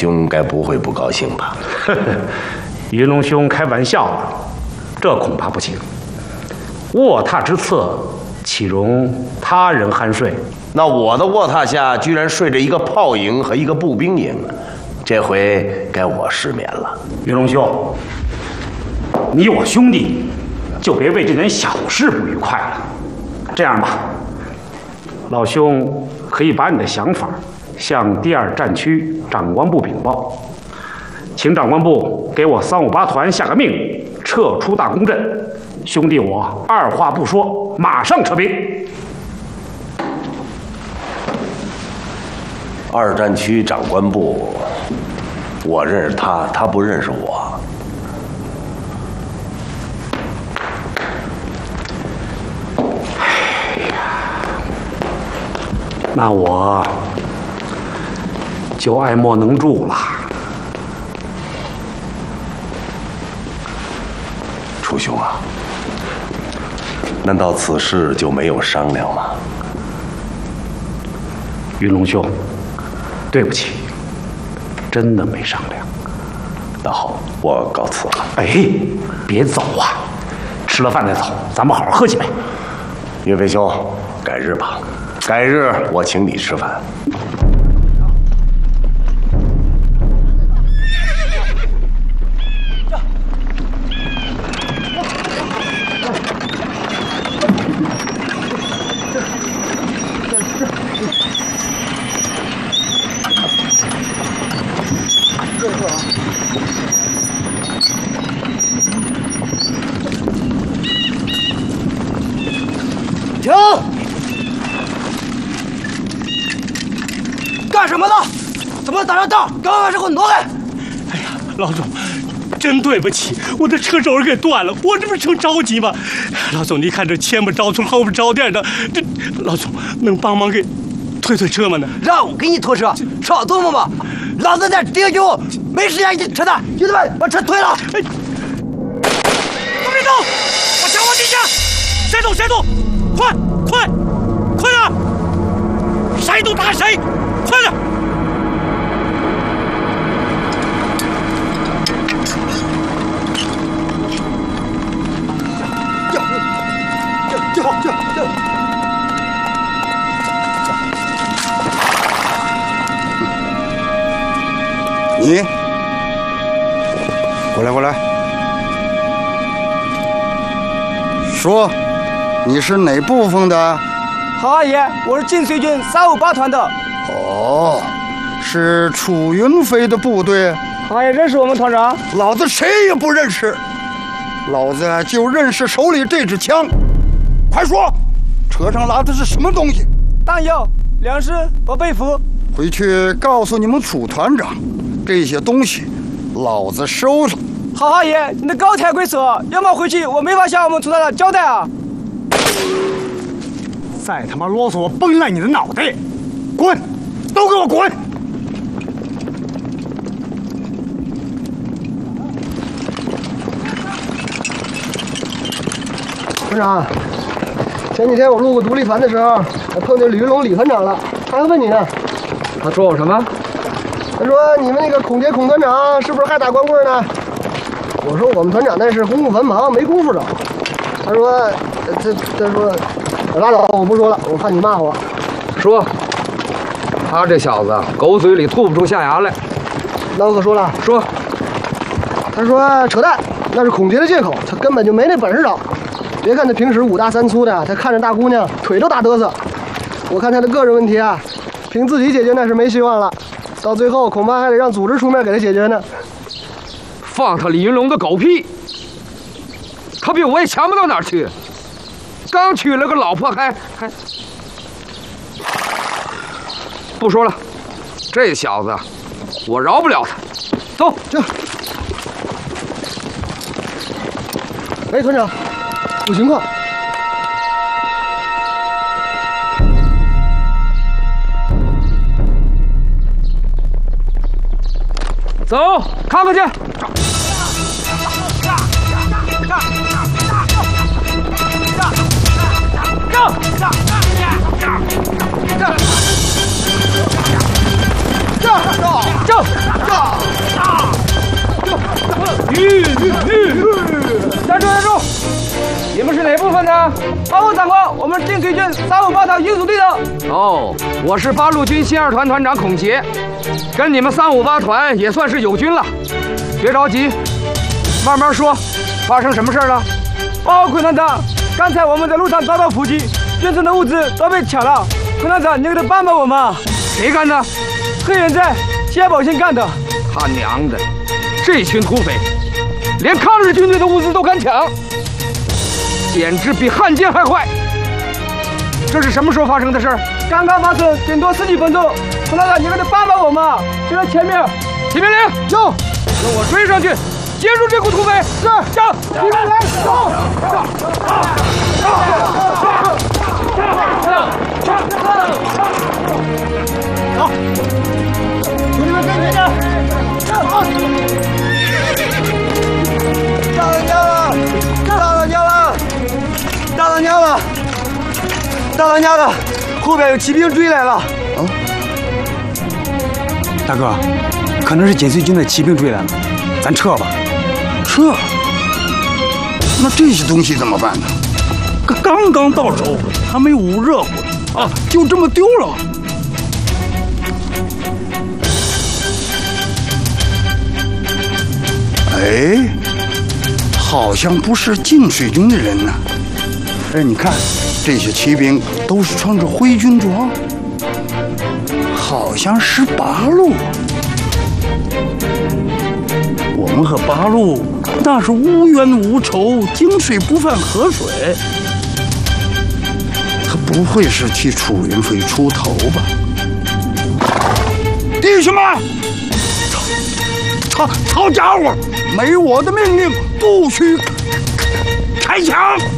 兄该不会不高兴吧？ 云龙兄开玩笑了，这恐怕不行。卧榻之侧，岂容他人酣睡？ 那我的卧榻下居然睡着一个炮营和一个步兵营，这回该我失眠了。 云龙兄，你我兄弟，就别为这点小事不愉快了。这样吧，老兄可以把你的想法向第2战区长官部禀报，请长官部给我358团下个命令，撤出大公镇。兄弟我二话不说，马上撤兵。 2战区长官部，我认识他，他不认识我。 那我就爱莫能助了。 楚兄啊，难道此事就没有商量吗？ 云龙兄，对不起，真的没商量。 那好，我告辞了。 哎，别走啊！吃了饭再走，咱们好好喝几杯。 岳飞兄，改日吧，改日我请你吃饭。 停！干什么呢？怎么打上道？刚刚把这给我挪开！ 哎呀，老总，真对不起，我的车轴给断了，我这不是正着急吗？老总，你看这前面着村，后面着店的，这老总能帮忙给推车吗呢？ 让我给你拖车，少琢磨吧！老子在敌军，没时间你扯淡。兄弟们，把车推了！ 哎，都别动，把枪往地下！谁动谁动！快点！谁动打谁！快点！ 叫！ 你过来，说。你是哪部分的？ 好阿爷，我是晋绥军358团的。 哦，是楚云飞的部队。 好阿爷认识我们团长？ 老子谁也不认识，老子就认识手里这支枪。快说，车上拉的是什么东西？ 弹药、粮食和被服。 回去告诉你们楚团长，这些东西老子收了。 好阿爷，你的高抬贵手，要么回去我没法向我们楚团长交代啊。 再他妈啰嗦，我崩烂你的脑袋！滚，都给我滚！ 团长，前几天我路过独立团的时候，还碰见李云龙李团长了，他还问你呢。 他说我什么？ 他说你们那个孔杰孔团长是不是还打光棍呢？我说我们团长那是公务繁忙，没工夫找。他说，他说，拉倒，我不说了，我怕你骂我。 说，他这小子狗嘴里吐不出象牙来。 那我可说了， 说， 他说扯淡，那是孔杰的借口，他根本就没那本事找。别看他平时5大3粗的，他看着大姑娘腿都打嘚瑟。我看他的个人问题啊，凭自己解决那是没希望了，到最后恐怕还得让组织出面给他解决呢。 放他李云龙的狗屁！他比我也强不到哪儿去，刚娶了个老婆还不说了，这小子我饶不了他。走， 这。哎，团长，有情况。 走，看看去。 报告长官，我们定水军358团英属队的。 哦，我是八路军新2团团长孔杰，跟你们358团也算是友军了。别着急，慢慢说，发生什么事了？ 报告坤团长，刚才我们在路上遭到伏击，军村的物资都被抢了。坤团长，你可得帮帮我们！ 谁干的？ 黑人在西安保县干的。 他娘的，这群土匪连抗日军队的物资都敢抢，简直比汉奸还坏！这是什么时候发生的事？ 刚刚发生，顶多10几分钟。坤团长，你可得帮帮我们！就在前面。 齐民令， 走， 跟我追上去，截住这股土匪！ 是， 上！ 齐民令，走。 兄弟们跟紧点！大当家了！大当家了！大当家了！后边有骑兵追来了！啊！ 大哥，可能是紧随军的骑兵追来了，咱撤吧。 撤？那这些东西怎么办呢？ 刚刚到手，还没捂热乎啊，就这么丢了。 哎，好像不是净水军的人呢。哎，你看，这些骑兵都是穿着灰军装，好像是八路。我们和八路那是无冤无仇，井水不犯河水。他不会是替楚云飞出头吧？弟兄们，抄家伙！没我的命令，不许开枪！